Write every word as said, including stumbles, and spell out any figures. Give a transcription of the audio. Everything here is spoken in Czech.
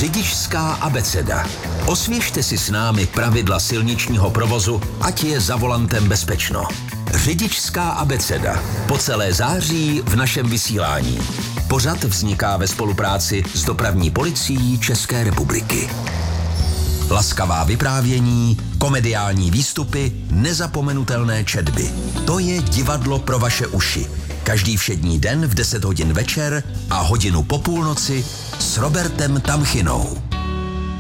Řidičská abeceda. Osvěžte si s námi pravidla silničního provozu, ať je za volantem bezpečno. Řidičská abeceda. Po celé září v našem vysílání. Pořad vzniká ve spolupráci s Dopravní policií České republiky. Laskavá vyprávění, komediální výstupy, nezapomenutelné četby. To je divadlo pro vaše uši. Každý všední den v deset hodin večer a hodinu po půlnoci s Robertem Tamchinou.